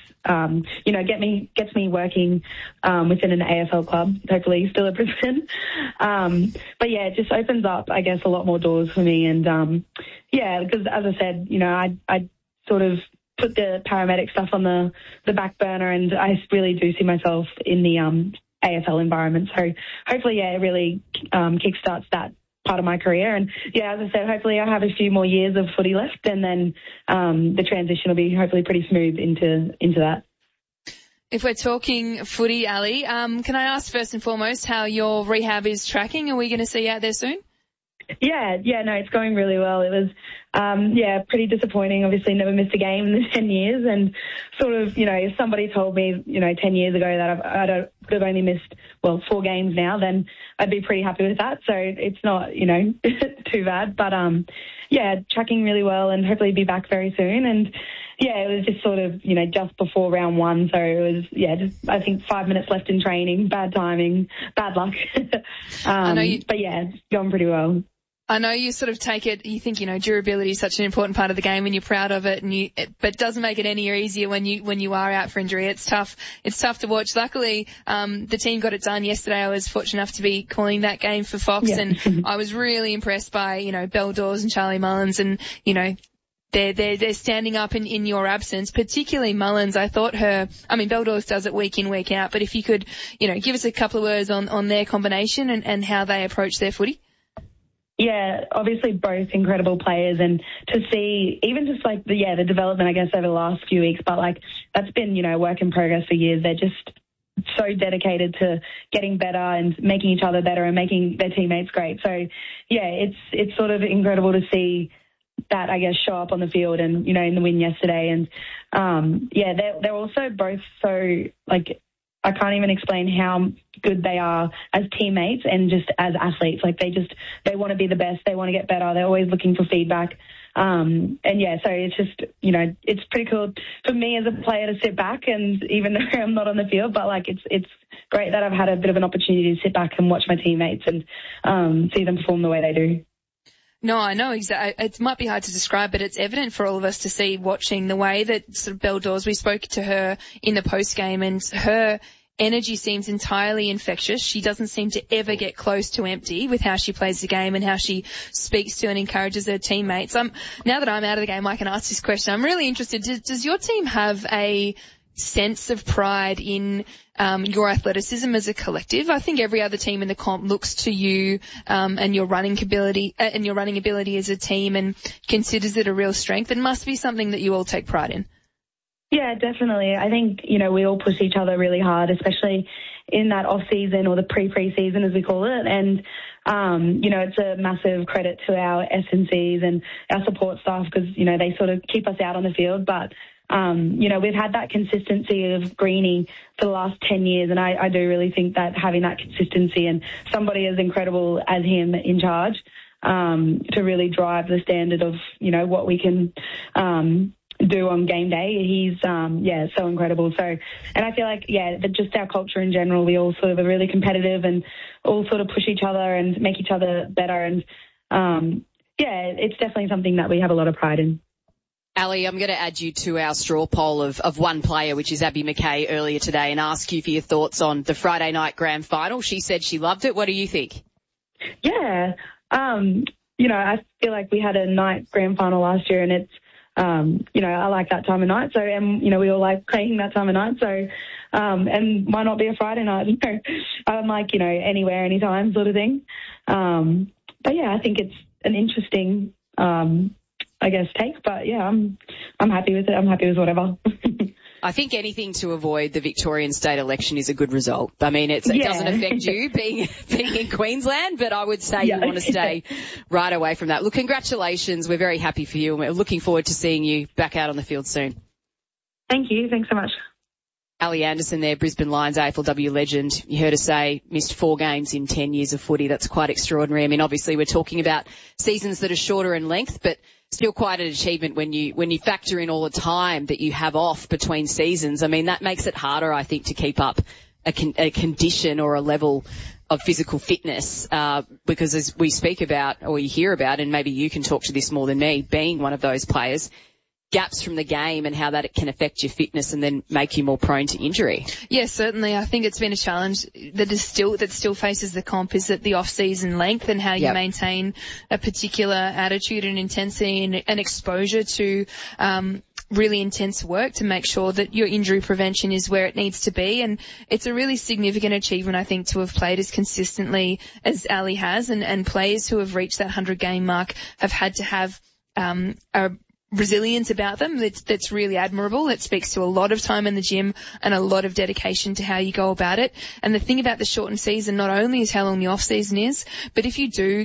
gets me working within an AFL club, hopefully still at Brisbane. But yeah, it just opens up, I guess, a lot more doors for me. And because as I said, I sort of put the paramedic stuff on the back burner, and I really do see myself in the AFL environment. So hopefully, it really kickstarts that part of my career. And yeah, as I said, hopefully I have a few more years of footy left, and then the transition will be hopefully pretty smooth into that.
If we're talking footy, Ali, can I ask first and foremost how your rehab is tracking? Are we going to see you out there soon?
Yeah, no, it's going really well. It was, pretty disappointing. Obviously never missed a game in the 10 years, and sort of, if somebody told me, 10 years ago that I would have only missed, 4 games now, then I'd be pretty happy with that. So it's not, too bad, but, tracking really well, and hopefully be back very soon. And yeah, it was just sort of, just before round 1. So it was, I think 5 minutes left in training, bad timing, bad luck. But yeah, it's going pretty well.
I know you sort of take it, you think, durability is such an important part of the game and you're proud of it, but it doesn't make it any easier when you are out for injury. It's tough to watch. Luckily, the team got it done yesterday. I was fortunate enough to be calling that game for Fox, and I was really impressed by, Belle Dawes and Charlie Mullins, and, they're standing up in your absence, particularly Mullins. I thought Belle Dawes does it week in, week out, but if you could, give us a couple of words on their combination and how they approach their footy.
Yeah, obviously both incredible players, and to see even just the development, I guess, over the last few weeks, but that's been, work in progress for years. They're just so dedicated to getting better and making each other better and making their teammates great. So yeah, it's sort of incredible to see that, I guess, show up on the field and, in the win yesterday. And they're also both so I can't even explain how good they are as teammates and just as athletes. They want to be the best. They want to get better. They're always looking for feedback. So it's just, it's pretty cool for me as a player to sit back, and even though I'm not on the field, but it's great that I've had a bit of an opportunity to sit back and watch my teammates and see them perform the way they do.
No, I know exactly. It might be hard to describe, but it's evident for all of us to see watching the way that sort of Belle Dawes, we spoke to her in the post game, and her energy seems entirely infectious. She doesn't seem to ever get close to empty with how she plays the game and how she speaks to and encourages her teammates. Now that I'm out of the game, I can ask this question. I'm really interested. Does your team have a sense of pride in your athleticism as a collective? I think every other team in the comp looks to you and your running ability as a team and considers it a real strength. It must be something that you all take pride in.
Yeah, definitely. I think, we all push each other really hard, especially in that off-season or the pre-season, as we call it. And, it's a massive credit to our S&Cs and our support staff because, they sort of keep us out on the field. But, we've had that consistency of Greenie for the last 10 years, and I do really think that having that consistency and somebody as incredible as him in charge to really drive the standard of, what we can do on game day. He's, so incredible. So, and I feel like, just our culture in general, we all sort of are really competitive and all sort of push each other and make each other better. And, it's definitely something that we have a lot of pride in.
Ali, I'm going to add you to our straw poll of one player, which is Abby McKay, earlier today, and ask you for your thoughts on the Friday night grand final. She said she loved it. What do you think?
Yeah. I feel like we had a night grand final last year, and it's I like that time of night. So, and, we all like playing that time of night. So, and why not be a Friday night? I'm like, anywhere, anytime sort of thing. But yeah, I think it's an interesting, take. But yeah, I'm happy with it. I'm happy with whatever.
I think anything to avoid the Victorian state election is a good result. I mean, it doesn't affect you being in Queensland, but I would say you want to stay right away from that. Look, congratulations. We're very happy for you, and we're looking forward to seeing you back out on the field soon.
Thank you. Thanks so much.
Ali Anderson there, Brisbane Lions AFLW legend. You heard her say missed 4 games in 10 years of footy. That's quite extraordinary. I mean, obviously we're talking about seasons that are shorter in length, but still quite an achievement when you factor in all the time that you have off between seasons. I mean, that makes it harder, I think, to keep up a condition or a level of physical fitness, because as we speak about, or you hear about, and maybe you can talk to this more than me, being one of those players, gaps from the game and how that can affect your fitness and then make you more prone to injury.
Yes, certainly. I think it's been a challenge that still faces the comp is that the off-season length and how you maintain a particular attitude and intensity and exposure to really intense work to make sure that your injury prevention is where it needs to be. And it's a really significant achievement, I think, to have played as consistently as Ali has, and players who have reached that 100-game mark have had to have a resilience about them that's really admirable. It speaks to a lot of time in the gym and a lot of dedication to how you go about it. And the thing about the shortened season not only is how long the off season is, but if you do,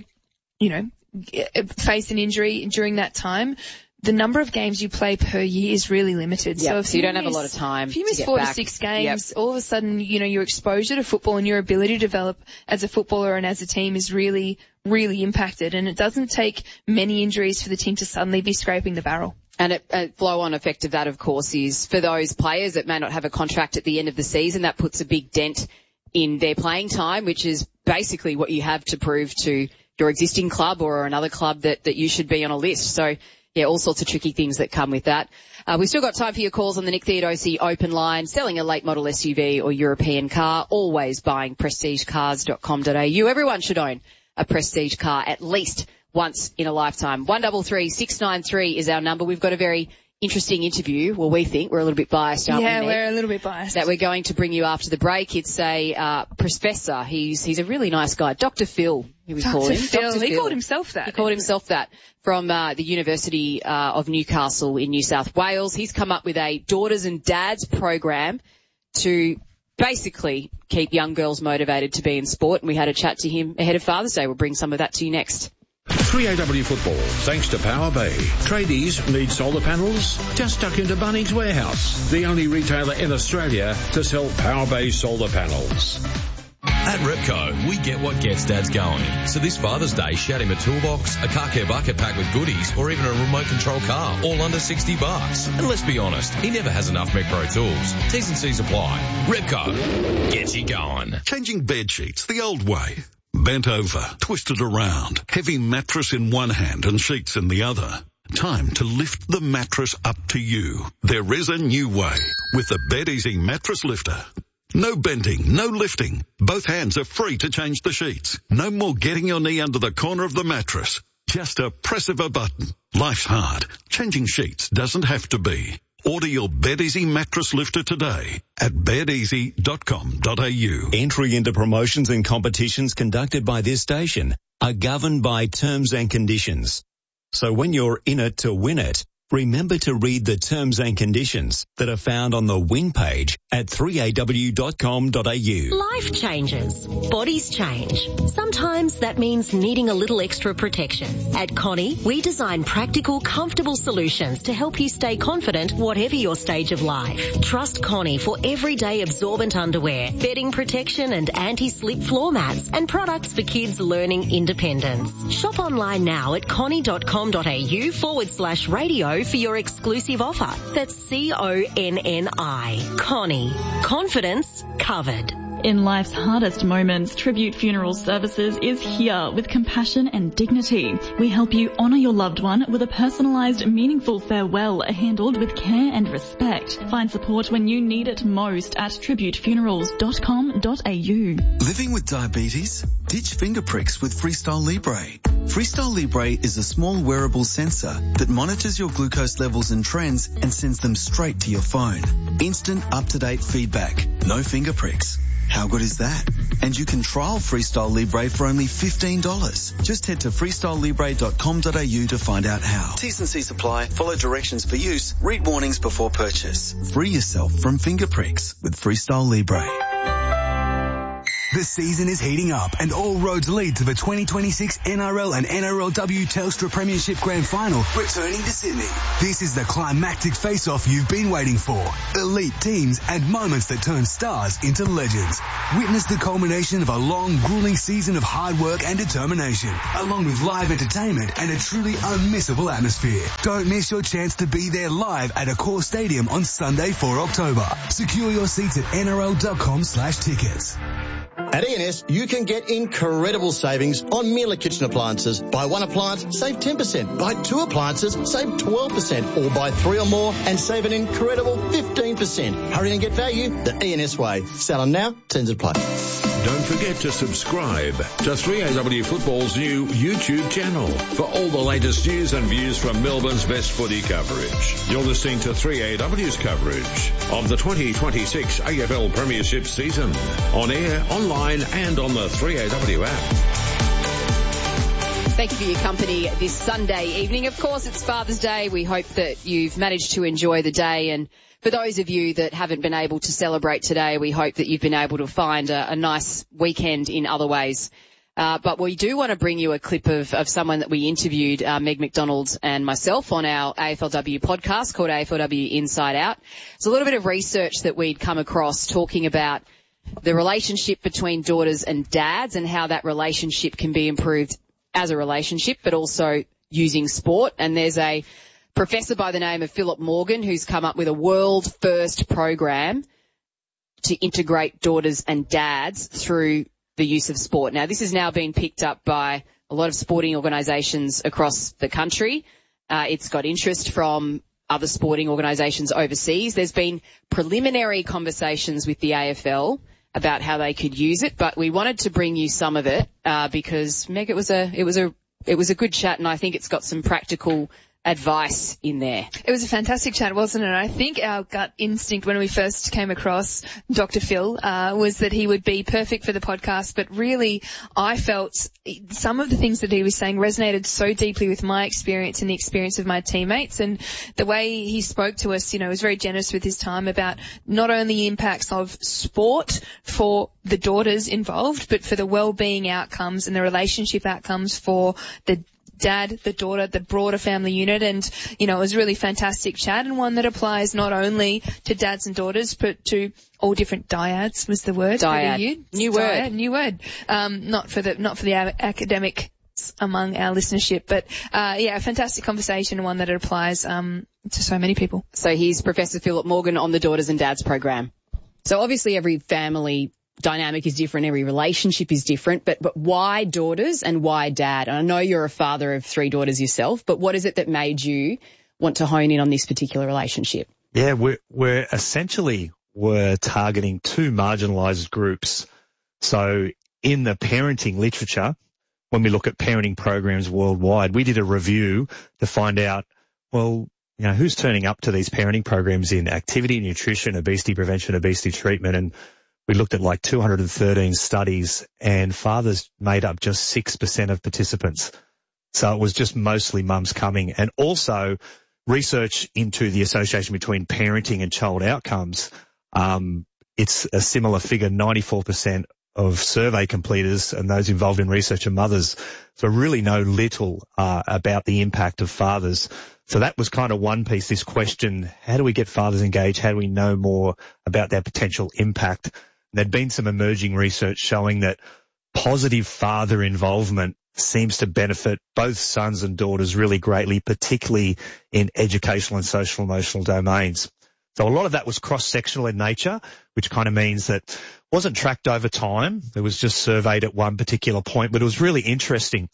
face an injury during that time, the number of games you play per year is really limited.
Yep. So you don't have a lot of time.
If you miss 4 to 6 games, all of a sudden, your exposure to football and your ability to develop as a footballer and as a team is really, really impacted. And it doesn't take many injuries for the team to suddenly be scraping the barrel.
And a flow-on effect of that, of course, is for those players that may not have a contract at the end of the season, that puts a big dent in their playing time, which is basically what you have to prove to your existing club or another club that you should be on a list. So, yeah, all sorts of tricky things that come with that. We've still got time for your calls on the Nick Theodosi open line. Selling a late model SUV or European car, always buying prestigecars.com.au. Everyone should own a Prestige car at least once in a lifetime. 133 693 is our number. We've got a very interesting interview. Well, we think we're a little bit biased, aren't we?
Yeah, we're a little bit biased.
That we're going to bring you after the break. It's a professor. He's a really nice guy. Dr. Phil, he was called him.
Dr. Phil. He called himself that.
He called himself that from the University of Newcastle in New South Wales. He's come up with a Daughters and Dads program to basically keep young girls motivated to be in sport. And we had a chat to him ahead of Father's Day. We'll bring some of that to you next.
3AW Football, thanks to Power Bay. Tradies need solar panels? Just duck into Bunnings Warehouse, the only retailer in Australia to sell Power Bay solar panels.
At Repco, we get what gets dads going. So this Father's Day, shout him a toolbox, a car care bucket packed with goodies, or even a remote control car, all under $60. And let's be honest, he never has enough Met Pro tools. T's and C's apply. Repco gets you going.
Changing bed sheets the old way. Bent over, twisted around, heavy mattress in one hand and sheets in the other. Time to lift the mattress up to you. There is a new way with the BedEasy Mattress Lifter. No bending, no lifting. Both hands are free to change the sheets. No more getting your knee under the corner of the mattress. Just a press of a button. Life's hard. Changing sheets doesn't have to be. Order your BedEasy Mattress Lifter today at bedeasy.com.au.
Entry into promotions and competitions conducted by this station are governed by terms and conditions. So when you're in it to win it, remember to read the terms and conditions that are found on the win page at 3aw.com.au.
Life changes. Bodies change. Sometimes that means needing a little extra protection. At Connie, we design practical, comfortable solutions to help you stay confident whatever your stage of life. Trust Connie for everyday absorbent underwear, bedding protection and anti-slip floor mats, and products for kids learning independence. Shop online now at connie.com.au/radio for your exclusive offer. That's CONNI. Connie. Confidence covered.
In life's hardest moments, Tribute Funeral Services is here with compassion and dignity. We help you honour your loved one with a personalised, meaningful farewell handled with care and respect. Find support when you need it most at tributefunerals.com.au.
Living with diabetes? Ditch finger pricks with Freestyle Libre. Freestyle Libre is a small wearable sensor that monitors your glucose levels and trends and sends them straight to your phone. Instant, up-to-date feedback. No finger pricks. How good is that? And you can trial Freestyle Libre for only $15. Just head to freestylelibre.com.au to find out how. T's and C's apply. Follow directions for use. Read warnings before purchase. Free yourself from finger pricks with Freestyle Libre.
The season is heating up and all roads lead to the 2026 NRL and NRLW Telstra Premiership Grand Final returning to Sydney. This is the climactic face-off you've been waiting for. Elite teams and moments that turn stars into legends. Witness the culmination of a long, grueling season of hard work and determination, along with live entertainment and a truly unmissable atmosphere. Don't miss your chance to be there live at Accor Stadium on Sunday, 4 October. Secure your seats at nrl.com/tickets.
At E&S, you can get incredible savings on Miele kitchen appliances. Buy one appliance, save 10%. Buy two appliances, save 12%. Or buy three or more and save an incredible 15%. Hurry and get value the E&S way. Sell them now, terms apply.
Don't forget to subscribe to 3AW Football's new YouTube channel for all the latest news and views from Melbourne's best footy coverage. You're listening to 3AW's coverage of the 2026 AFL Premiership season. On air, online and on the 3AW app.
Thank you for your company this Sunday evening. Of course, it's Father's Day. We hope that you've managed to enjoy the day, and for those of you that haven't been able to celebrate today, we hope that you've been able to find a nice weekend in other ways. But we do want to bring you a clip of someone that we interviewed, Meg McDonald and myself, on our AFLW podcast called AFLW Inside Out. It's a little bit of research that we'd come across talking about the relationship between daughters and dads and how that relationship can be improved as a relationship, but also using sport. And there's a professor by the name of Philip Morgan who's come up with a world-first program to integrate daughters and dads through the use of sport. Now, this has now been picked up by a lot of sporting organisations across the country. It's got interest from other sporting organisations overseas. There's been preliminary conversations with the AFL about how they could use it, but we wanted to bring you some of it because, Meg, it was a good chat, and I think it's got some practical advice in there.
It was a fantastic chat, wasn't it? I think our gut instinct when we first came across Dr. Phil was that he would be perfect for the podcast, but really I felt some of the things that he was saying resonated so deeply with my experience and the experience of my teammates, and the way he spoke to us, was very generous with his time about not only the impacts of sport for the daughters involved, but for the well-being outcomes and the relationship outcomes for the dad, the daughter, the broader family unit. And, it was a really fantastic chat, and one that applies not only to dads and daughters, but to all different dyads was the word.
Dyad. New word.
New word. Not for the academic among our listenership, but, a fantastic conversation, one that applies, to so many people.
So here's Professor Philip Morgan on the Daughters and Dads program. So obviously every family dynamic is different, every relationship is different, but why daughters and why dad? And I know you're a father of three daughters yourself, but what is it that made you want to hone in on this particular relationship?
Yeah, we're essentially targeting two marginalised groups. So in the parenting literature, when we look at parenting programs worldwide, we did a review to find out, who's turning up to these parenting programs in activity, nutrition, obesity prevention, obesity treatment, and we looked at 213 studies, and fathers made up just 6% of participants. So it was just mostly mums coming. And also research into the association between parenting and child outcomes. It's a similar figure, 94% of survey completers and those involved in research are mothers. So really know little about the impact of fathers. So that was kind of one piece, this question, how do we get fathers engaged? How do we know more about their potential impact? There'd been some emerging research showing that positive father involvement seems to benefit both sons and daughters really greatly, particularly in educational and social emotional domains. So a lot of that was cross-sectional in nature, which kind of means that it wasn't tracked over time. It was just surveyed at one particular point, but it was really interesting.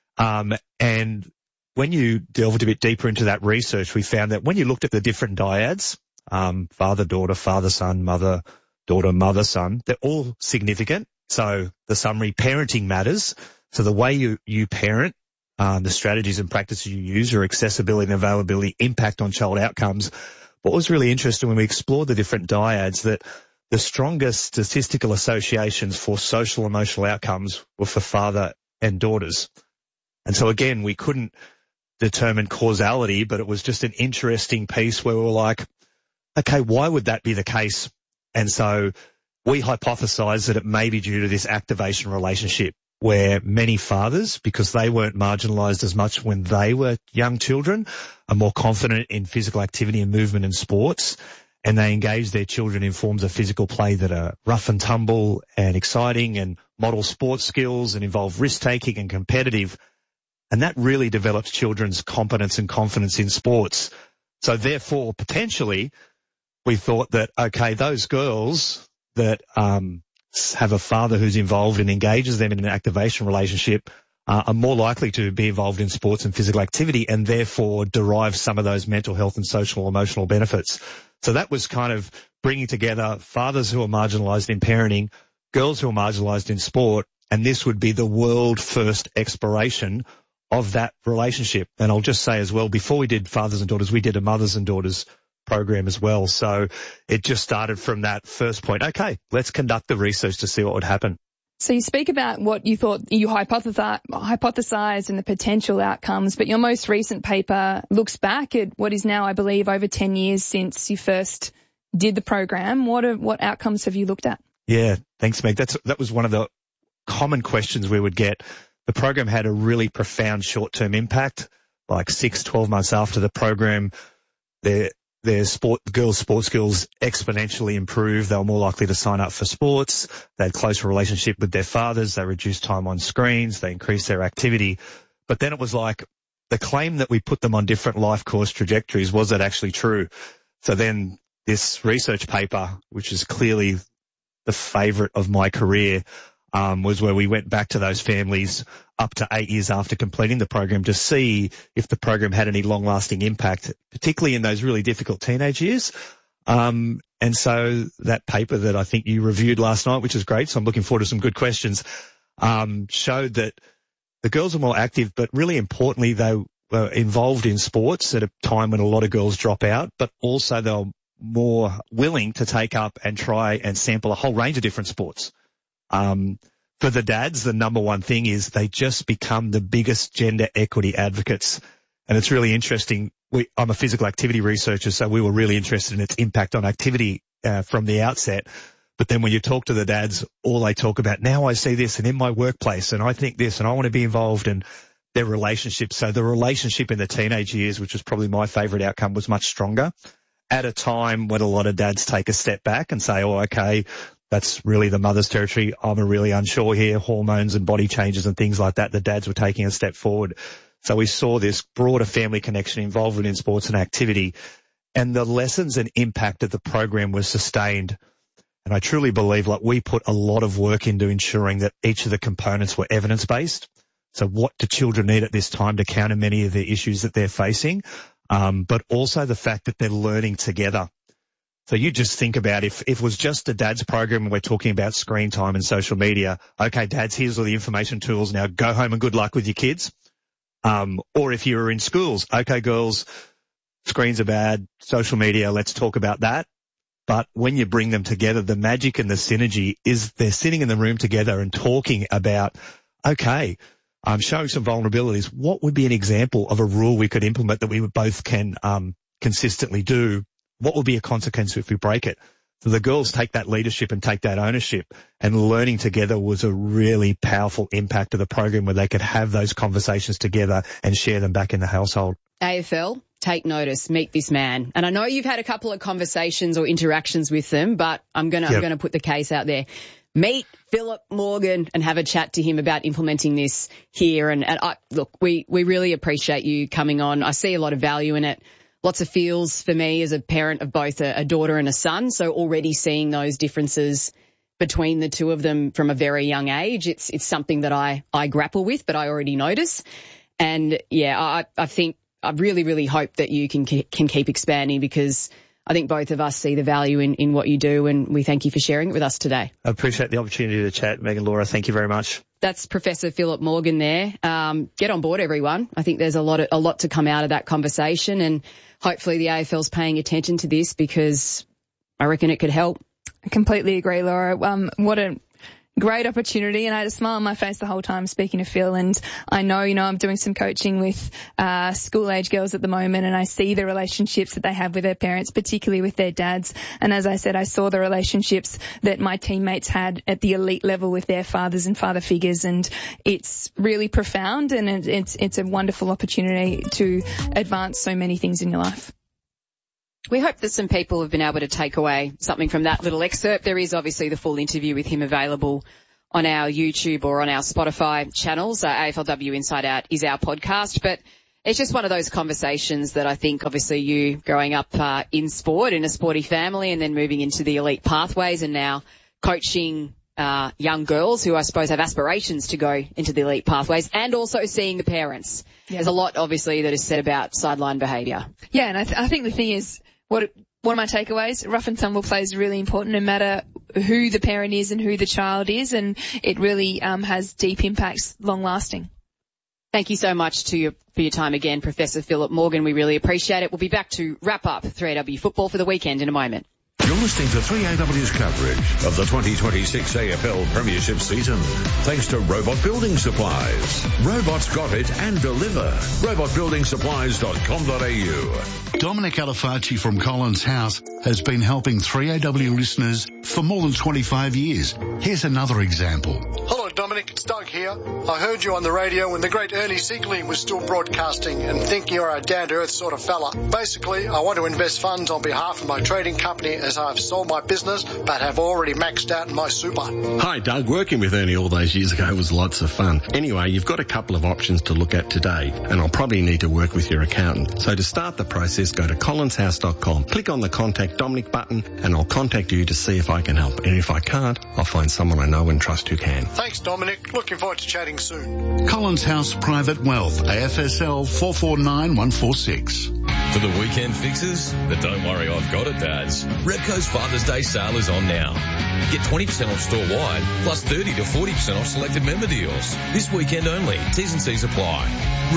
And when you delved a bit deeper into that research, we found that when you looked at the different dyads, father-daughter, father-son, mother-daughter, mother-son, they're all significant. So the summary, parenting matters. So the way you parent, the strategies and practices you use, your accessibility and availability impact on child outcomes. What was really interesting when we explored the different dyads, that the strongest statistical associations for social emotional outcomes were for father and daughters. And so again, we couldn't determine causality, but it was just an interesting piece where we were like, okay, why would that be the case? And so we hypothesized that it may be due to this activation relationship where many fathers, because they weren't marginalized as much when they were young children, are more confident in physical activity and movement and sports, and they engage their children in forms of physical play that are rough and tumble and exciting and model sports skills and involve risk-taking and competitive. And that really develops children's competence and confidence in sports. So therefore, potentially, we thought that, okay, those girls that have a father who's involved and engages them in an activation relationship are more likely to be involved in sports and physical activity and therefore derive some of those mental health and social emotional benefits. So that was kind of bringing together fathers who are marginalized in parenting, girls who are marginalized in sport, and this would be the world first exploration of that relationship. And I'll just say as well, before we did fathers and daughters, we did a mothers and daughters program as well. So it just started from that first point. Okay, let's conduct the research to see what would happen.
So you speak about what you thought you hypothesized and the potential outcomes, but your most recent paper looks back at what is now, I believe, over 10 years since you first did the program. What outcomes have you looked at?
Yeah, thanks, Meg. That was one of the common questions we would get. The program had a really profound short-term impact, like 6-12 months after the program, their girls' sports skills exponentially improved. They were more likely to sign up for sports. They had closer relationship with their fathers. They reduced time on screens. They increased their activity. But then it was like the claim that we put them on different life course trajectories, was that actually true? So then this research paper, which is clearly the favorite of my career, was where we went back to those families up to 8 years after completing the program to see if the program had any long-lasting impact, particularly in those really difficult teenage years. And so that paper that I think you reviewed last night, which is great, so I'm looking forward to some good questions, showed that the girls were more active, but really importantly, they were involved in sports at a time when a lot of girls drop out, but also they were more willing to take up and try and sample a whole range of different sports. For the dads, the number one thing is they just become the biggest gender equity advocates. And it's really interesting. I'm a physical activity researcher, so we were really interested in its impact on activity from the outset. But then when you talk to the dads, all they talk about, now I see this and in my workplace and I think this and I want to be involved in their relationships. So the relationship in the teenage years, which was probably my favorite outcome, was much stronger at a time when a lot of dads take a step back and say, oh, okay, that's really the mother's territory. I'm really unsure here. Hormones and body changes and things like that. The dads were taking a step forward. So we saw this broader family connection, involvement in sports and activity, and the lessons and impact of the program was sustained. And I truly believe we put a lot of work into ensuring that each of the components were evidence-based. So what do children need at this time to counter many of the issues that they're facing? But also the fact that they're learning together. So you just think about if it was just a dad's program and we're talking about screen time and social media, okay, dads, here's all the information tools. Now go home and good luck with your kids. Or if you were in schools, okay, girls, screens are bad, social media, let's talk about that. But when you bring them together, the magic and the synergy is they're sitting in the room together and talking about, okay, showing some vulnerabilities. What would be an example of a rule we could implement that we both can consistently do? What will be a consequence if we break it? So the girls take that leadership and take that ownership, and learning together was a really powerful impact of the program where they could have those conversations together and share them back in the household.
AFL, take notice, meet this man. And I know you've had a couple of conversations or interactions with them, but I'm going to put the case out there. Meet Philip Morgan and have a chat to him about implementing this here. And look, we really appreciate you coming on. I see a lot of value in it. lots of feels for me as a parent of both a daughter and a son. So already seeing those differences between the two of them from a very young age, it's something that I grapple with, but I already notice. And yeah, I think I really, really hope that you can keep expanding, because I think both of us see the value in what you do, and we thank you for sharing it with us today.
I appreciate the opportunity to chat, Megan Laura. Thank you very much.
That's Professor Philip Morgan there. Get on board, everyone. I think there's a lot to come out of that conversation, and hopefully the AFL's paying attention to this, because I reckon it could help.
I completely agree, Laura. What a great opportunity, and I had a smile on my face the whole time speaking to Phil. And I know, I'm doing some coaching with school-age girls at the moment, and I see the relationships that they have with their parents, particularly with their dads. And as I said, I saw the relationships that my teammates had at the elite level with their fathers and father figures, and it's really profound, and it's a wonderful opportunity to advance so many things in your life.
We hope that some people have been able to take away something from that little excerpt. There is obviously the full interview with him available on our YouTube or on our Spotify channels. AFLW Inside Out is our podcast, but it's just one of those conversations that I think obviously you growing up in sport, in a sporty family, and then moving into the elite pathways, and now coaching young girls who I suppose have aspirations to go into the elite pathways, and also seeing the parents. Yeah. There's a lot obviously that is said about sideline behaviour.
Yeah, and I think the thing is, one of my takeaways, rough and tumble play is really important, no matter who the parent is and who the child is, and it really has deep impacts, long lasting.
Thank you so much for your time again, Professor Philip Morgan. We really appreciate it. We'll be back to wrap up 3AW football for the weekend in a moment.
You're listening to 3AW's coverage of the 2026 AFL Premiership season, thanks to Robot Building Supplies. Robots got it and deliver. robotbuildingsupplies.com.au.
Dominic Alifacci from Collins House has been helping 3AW listeners for more than 25 years. Here's another example.
Hello, Dominic. It's Doug here. I heard you on the radio when the great Ernie Siegling was still broadcasting, and think you're a down-to-earth sort of fella. Basically, I want to invest funds on behalf of my trading company, as I've sold my business but have already maxed out my super.
Hi, Doug. Working with Ernie all those years ago was lots of fun. Anyway, you've got a couple of options to look at today, and I'll probably need to work with your accountant. So to start the process, go to collinshouse.com, click on the Contact Dominic button, and I'll contact you to see if I can help. And if I can't, I'll find someone I know and trust who can.
Thanks, Dominic. Looking forward to chatting soon.
Collins House Private Wealth, AFSL 449146.
For the weekend fixes, but don't worry, I've got it, dads. Repco's Father's Day sale is on now. Get 20% off store-wide, plus 30 to 40% off selected member deals. This weekend only. T's and C's apply.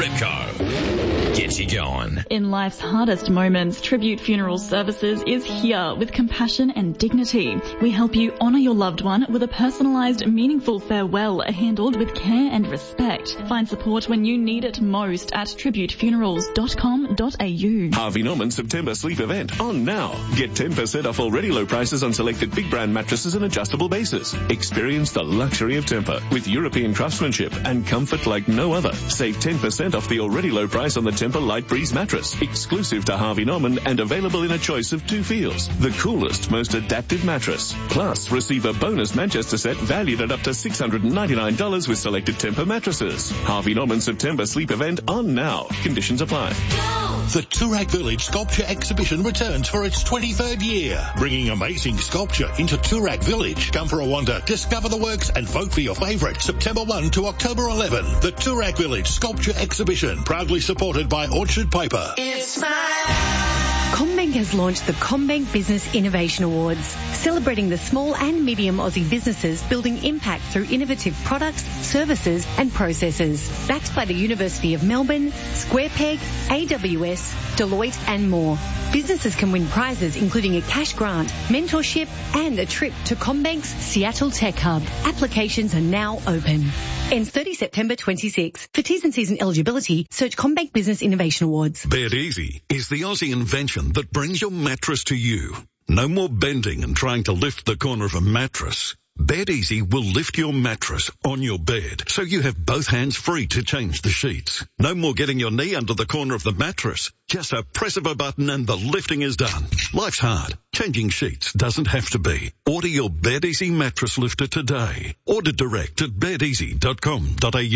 Repco. Get you going.
In life's hardest moments, Tribute Funeral Services is here with compassion and dignity. We help you honour your loved one with a personalised, meaningful farewell handled with care and respect. Find support when you need it most at tributefunerals.com.au.
Harvey Norman September sleep event on now. Get 10% off already low prices on selected big brand mattresses and adjustable bases. Experience the luxury of Tempur with European craftsmanship and comfort like no other. Save 10% off the already low price on the Tempur Light Breeze mattress, exclusive to Harvey Norman and available in a choice of 2 feels. The coolest, most adaptive mattress. Plus, receive a bonus Manchester set valued at up to $699 with selected Tempur mattresses. Harvey Norman September sleep event on now. Conditions apply.
The Toorak Village Sculpture Exhibition returns for its 23rd year, bringing amazing sculpture into Toorak Village. Come for a wander, discover the works and vote for your favourite. September 1 to October 11. The Toorak Village Sculpture Exhibition, proudly supported by Orchard Paper.
It's CommBank has launched the CommBank Business Innovation Awards, celebrating the small and medium Aussie businesses building impact through innovative products, services and processes. Backed by the University of Melbourne, SquarePeg, AWS, Deloitte and more. Businesses can win prizes including a cash grant, mentorship and a trip to CommBank's Seattle Tech Hub. Applications are now open. Ends 30 September 26. For T's and C's and eligibility, search CommBank Business Innovation Awards.
Bed Easy is the Aussie invention that brings your mattress to you. No more bending and trying to lift the corner of a mattress. Bed Easy will lift your mattress on your bed so you have both hands free to change the sheets. No more getting your knee under the corner of the mattress. Just a press of a button and the lifting is done. Life's hard. Changing sheets doesn't have to be. Order your Bed Easy mattress lifter today. Order direct at bedeasy.com.au.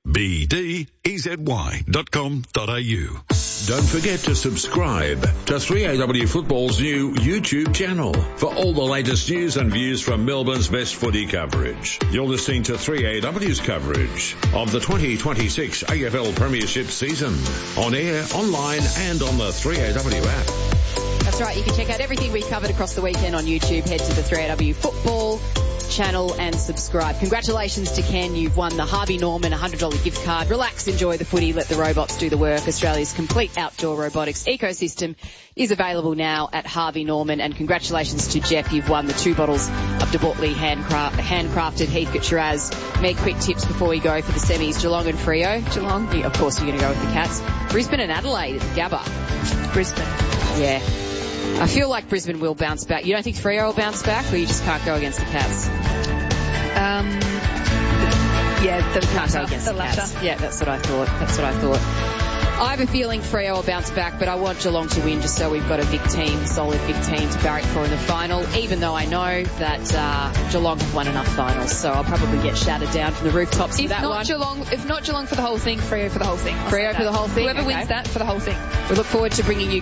bdEZY.com.au.
Don't forget to subscribe to 3AW Football's new YouTube channel for all the latest news and views from Melbourne's best footy coverage. You're listening to 3AW's coverage of the 2026 AFL Premiership season. On air, online and on the 3AW app.
That's right. You can check out everything we covered across the weekend on YouTube. Head to the 3AW Football channel and subscribe. Congratulations to Ken. You've won the Harvey Norman $100 gift card. Relax, enjoy the footy, let the robots do the work. Australia's complete outdoor robotics ecosystem is available now at Harvey Norman. And congratulations to Jeff. You've won the 2 bottles of De Bortley handcrafted Heathcote Shiraz. Make quick tips before we go for the semis. Geelong and Freo. Geelong, of course you're going to go with the Cats. Brisbane and Adelaide at the Gabba. Brisbane. Yeah. I feel like Brisbane will bounce back. You don't think Freo will bounce back, or you just can't go against the Cats?
The
can't go against the Cats. Yeah, that's what I thought. I have a feeling Freo will bounce back, but I want Geelong to win just so we've got a big team, solid big team to barrack for in the final, even though I know that Geelong have won enough finals, so I'll probably get shouted down from the rooftops for that one.
If not Geelong for the whole thing, Freo for the whole thing.
Freo for the whole thing?
Whoever wins that for the whole thing.
We look forward to bringing you